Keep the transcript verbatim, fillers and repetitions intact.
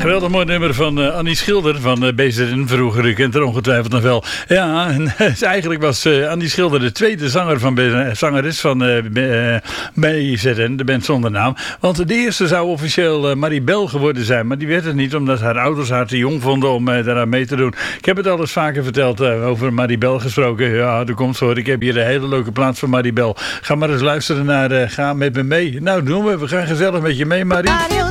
Geweldig mooi nummer van uh, Annie Schilder van uh, B Z N. Vroeger, u kent er ongetwijfeld nog wel. Ja, en, eigenlijk was uh, Annie Schilder de tweede zanger van B Z N, zangeres van uh, B, uh, B Z N, de band zonder naam. Want de eerste zou officieel uh, Maribel geworden zijn, maar die werd het niet omdat haar ouders haar te jong vonden om uh, daaraan mee te doen. Ik heb het al eens vaker verteld, uh, over Maribel gesproken. Ja, er komt hoor. Ik heb hier een hele leuke plaats van Maribel. Ga maar eens luisteren naar uh, Ga met me mee. Nou, doen we. We gaan gezellig met je mee, Marie.